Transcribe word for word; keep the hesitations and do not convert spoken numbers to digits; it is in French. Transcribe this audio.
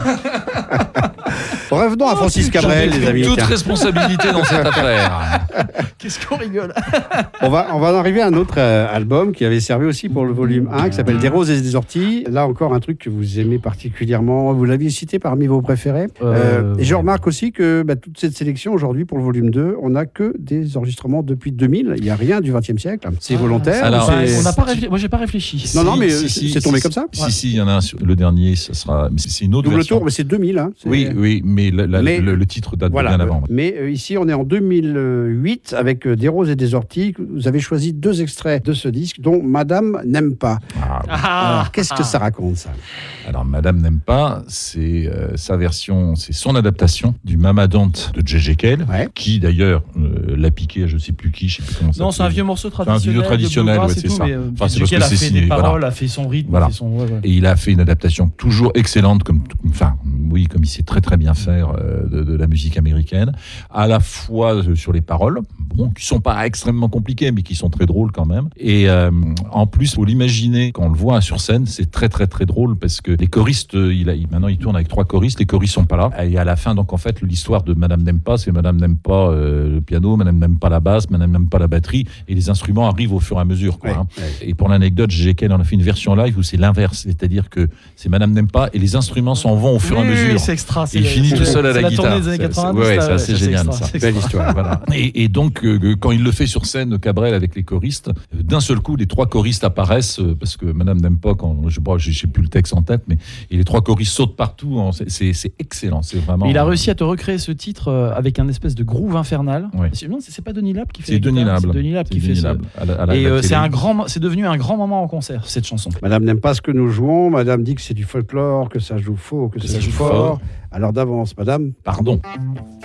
Revenons à Francis Cabrel, les amis. Toute responsabilité dans cette affaire. Qu'est-ce qu'on rigole. On va, on va en arriver à un autre euh, album qui avait servi aussi pour le volume un, qui s'appelle Des roses et des orties. Là encore, un truc que vous aimez particulièrement. Vous l'aviez cité parmi vos préférés. Euh, euh, et je ouais. remarque aussi que bah, toute cette sélection aujourd'hui pour le volume deux, on n'a que des enregistrements depuis deux mille. Il n'y a rien du vingtième siècle. C'est ah, volontaire. Alors, c'est... On n'a pas réfléchi. Moi, j'ai pas réfléchi. Non, non, mais si, si, c'est tombé si, comme ça. Si, ouais. si, il y en a un sur le dernier. Ça sera. C'est une autre Double version. tour, mais c'est deux mille. Hein, c'est... Oui, oui, mais, la, la, mais le, le titre date voilà, bien avant. Mais euh, ici, on est en deux mille huit avec euh, Des roses et des orties. Vous avez choisi deux extraits de ce disque, dont Madame n'aime pas. Ah, oui. ah, Alors, qu'est-ce que ça raconte, ça? Alors, Madame n'aime pas, c'est euh, sa version, c'est son adaptation du Mamadante de J J. Cale, ouais. qui d'ailleurs euh, l'a piqué à je ne sais plus qui, je sais plus comment ça. Non, c'est un vieux morceau traditionnel. C'est un vieux traditionnel, ouais, c'est tout, ça. Mais, euh, enfin, c'est parce que a fait signé, des paroles, voilà. a fait son rythme, voilà. a fait son. Ouais, ouais. Et il a fait une adaptation toujours excellente, comme, enfin, oui, comme il sait très très bien faire euh, de, de la musique américaine, à la fois euh, sur les paroles, bon, qui sont pas extrêmement compliquées, mais qui sont très drôles quand même. Et euh, en plus, faut l'imaginer quand on le voit sur scène, c'est très très très drôle parce que les choristes, il a, il, maintenant il tourne avec trois choristes, les choristes sont pas là. Et à la fin, donc en fait, l'histoire de Madame n'aime pas, c'est Madame n'aime pas euh, le piano, Madame n'aime pas la basse, Madame n'aime pas la batterie, et les instruments arrivent au fur et à mesure. Quoi, ouais, hein. ouais. Et pour l'anecdote, J J. Cale en a fait une version live où c'est l'inverse, c'est-à-dire que c'est Madame n'aime pas et les instruments s'en vont au fur et oui, à mesure. Oui, c'est extra. C'est il finit tout seul à la, la guitare. Des années quatre-vingt-dix, c'est, ouais, là, c'est assez c'est génial, extra, ça. C'est belle histoire. Voilà. Et, et donc, euh, quand il le fait sur scène, Cabrel avec les choristes, d'un seul coup, les trois choristes apparaissent euh, parce que Madame n'aime pas quand je ne sais plus le texte en tête, mais et les trois choristes sautent partout. Hein, c'est, c'est, c'est excellent, c'est vraiment. Mais il a réussi à te recréer ce titre euh, avec un espèce de groove infernal. Ouais. C'est, non, c'est, c'est pas Denis Lab qui fait. C'est Denis Lab. C'est Denis Lab qui fait ça. Et euh, c'est un grand, c'est devenu un grand moment en concert cette chanson. Madame n'aime pas ce que nous jouons. Madame dit que c'est du folklore, que ça joue faux, que, que ça, ça joue fort. fort. Alors d'avance, Madame, pardon.